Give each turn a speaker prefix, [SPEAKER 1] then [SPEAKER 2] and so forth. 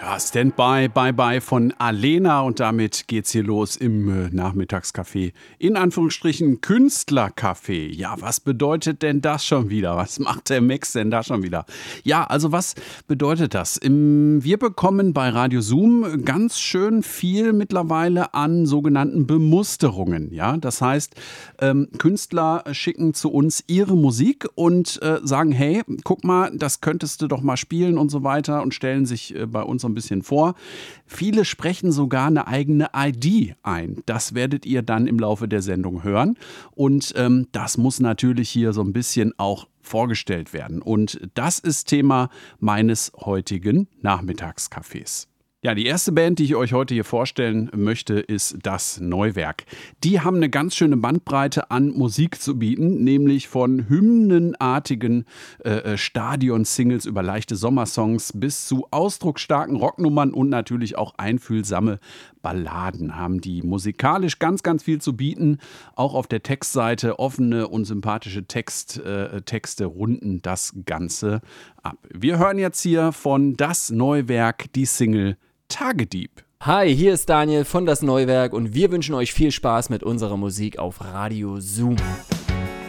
[SPEAKER 1] Ja, Standby, Bye-Bye von Alena und damit geht's hier los im Nachmittagscafé. In Anführungsstrichen Künstlercafé. Ja, was bedeutet denn das schon wieder? Was macht der Max denn da schon wieder? Ja, also was bedeutet das? Wir bekommen bei Radio Zoom ganz schön viel mittlerweile an sogenannten Bemusterungen. Ja, das heißt, Künstler schicken zu uns ihre Musik und sagen, hey, guck mal, das könntest du doch mal spielen und so weiter und stellen sich bei uns so ein bisschen vor. Viele sprechen sogar eine eigene ID ein. Das werdet ihr dann im Laufe der Sendung hören. Und das muss natürlich hier so ein bisschen auch vorgestellt werden. Und das ist Thema meines heutigen Nachmittagscafés. Ja, die erste Band, die ich euch heute hier vorstellen möchte, ist Das Neuwerk. Die haben eine ganz schöne Bandbreite an Musik zu bieten, nämlich von hymnenartigen Stadion-Singles über leichte Sommersongs bis zu ausdrucksstarken Rocknummern und natürlich auch einfühlsame Balladen haben die musikalisch ganz, ganz viel zu bieten. Auch auf der Textseite offene und sympathische Texte runden das Ganze ab. Wir hören jetzt hier von Das Neuwerk die Single Tagedieb.
[SPEAKER 2] Hi, hier ist Daniel von Das Neuwerk und wir wünschen euch viel Spaß mit unserer Musik auf Radio Zoom.